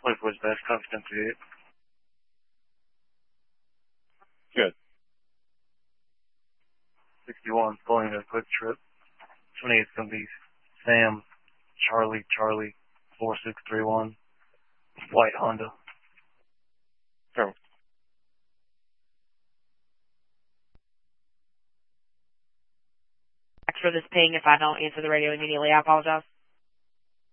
24's best, copy 1038. Good. 61, pulling a quick trip. 28's going to be Sam, Charlie, 4631, white Honda. Sure. For this ping, if I don't answer the radio immediately, I apologize.